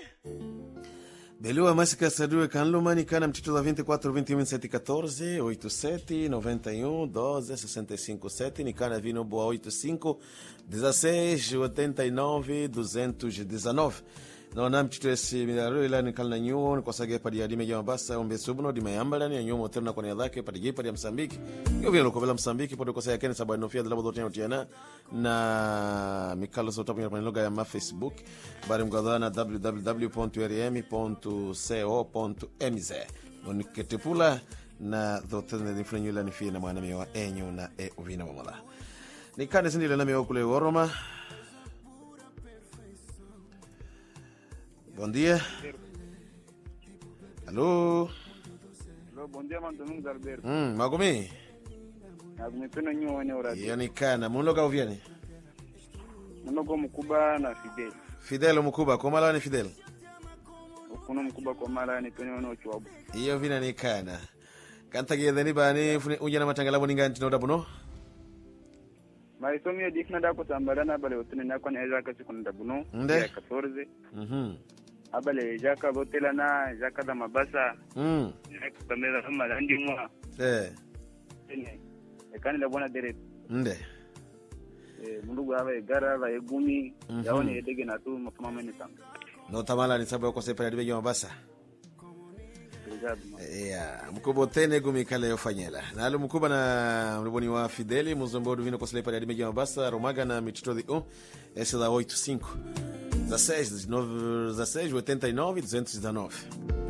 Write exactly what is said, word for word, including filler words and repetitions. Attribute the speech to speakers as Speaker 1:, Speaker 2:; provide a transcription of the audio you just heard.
Speaker 1: Belua Másica Sadue Canlumani Cana Mtito da vinte e quatro, vinte e um, sete, quatorze, oitenta e sete, noventa e um, doze, sessenta e cinco, sete, Nicana Vino Boa oitenta e cinco, dezesseis, oitenta e nove, duzentos e dezenove. No nam Mtito esse milharu ila ni kalna nyuon kwa sage padi adime jama basa umbe subno di mayambala ni nyumo terna kwa niadhake padi gipa ya Msambiki. Yo vile kwa Msambiki podi kwa sayakeni sababu nofia dala bodo tena na mikalo sotapu ya lugha ya ma Facebook bari mgadana w w w ponto r m ponto co ponto m z oniketepula na dhotene di frenyula ni fina mwana mewa enyo na e uvina wamola nikane sindile na mewa kule Roma. Bom dia. Alô?
Speaker 2: Alô, bom dia, mano. Domingos Alberto.
Speaker 1: Hum, magumi?
Speaker 2: Magumi pena nyo wane uradi.
Speaker 1: Yani kana, munoga uviani?
Speaker 2: Munoga Mkuba na Fidel.
Speaker 1: Fidel Mkuba, kwa mala ni Fidel?
Speaker 2: Ukuno Mkuba kwa mala ni pena wane uchuabu.
Speaker 1: Iyo vina ni kana. Kanta giyedhani bani ujana matangalabu ninganti na udabuno?
Speaker 2: Maisomi ya dikna dako sambalana bale utune nyakwa ni ezaka siku ndabuno.
Speaker 1: Nde?
Speaker 2: Ya katorze.
Speaker 1: Mhm.
Speaker 2: Abale jaka botela na jaka da mabasa.
Speaker 1: Mm.
Speaker 2: Jaka kamera kama landi mwa.
Speaker 1: Eh.
Speaker 2: Ene. Ekani la bwana dere.
Speaker 1: Nde.
Speaker 2: Eh, mundugu aba egara aba egumi. Mm-hmm. Yaone edege na tu mafuma mene tanga.
Speaker 1: No tamala ni sababu kwa sepa ya dibe jama basa. Yeah, Mkuba tene gumi kale yofanyela. Na alu Mkuba na mliboni wa Fideli muzombo duvino kwa selepa ya dibe jama basa Romaga na mitito di um. Esse da oitenta e cinco. dezesseis, oitenta e nove, duzentos e dezenove.